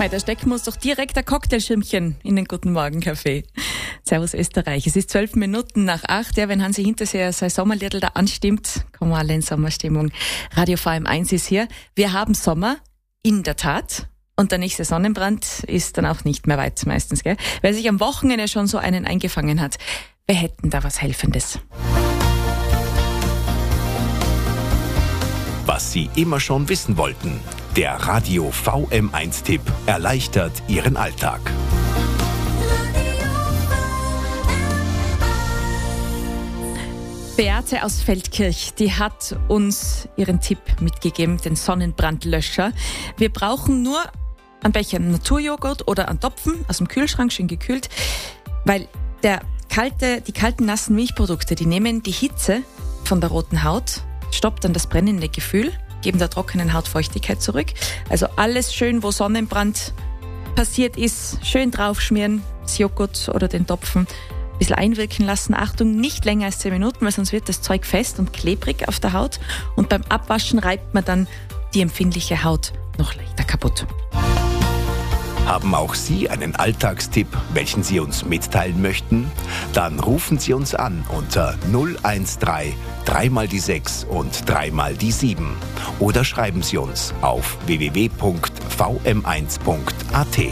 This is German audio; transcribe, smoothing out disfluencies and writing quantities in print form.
Da stecken wir uns doch direkt ein Cocktailschirmchen in den Guten Morgen Kaffee. Servus Österreich. Es ist 12 Minuten nach 8. Ja, wenn Hansi Hinterseher sein Sommerliedl da anstimmt, kommen wir alle in Sommerstimmung. Radio VM1 ist hier. Wir haben Sommer, in der Tat. Und der nächste Sonnenbrand ist dann auch nicht mehr weit meistens, gell? Wer sich am Wochenende schon so einen eingefangen hat, wir hätten da was Helfendes. Was Sie immer schon wissen wollten. Der Radio VM1-Tipp erleichtert Ihren Alltag. Beate aus Feldkirch, die hat uns ihren Tipp mitgegeben, den Sonnenbrandlöscher. Wir brauchen nur einen Becher Naturjoghurt oder einen Topfen aus dem Kühlschrank, schön gekühlt, weil die kalten, nassen Milchprodukte, die nehmen die Hitze von der roten Haut, stoppt dann das brennende Gefühl, geben der trockenen Haut Feuchtigkeit zurück. Also alles schön, wo Sonnenbrand passiert ist, schön draufschmieren, das Joghurt oder den Topfen, ein bisschen einwirken lassen. Achtung, nicht länger als 10 Minuten, weil sonst wird das Zeug fest und klebrig auf der Haut. Und beim Abwaschen reibt man dann die empfindliche Haut noch leichter kaputt. Haben auch Sie einen Alltagstipp, welchen Sie uns mitteilen möchten? Dann rufen Sie uns an unter 013 3 mal die 6 und 3 mal die 7. Oder schreiben Sie uns auf www.vm1.at.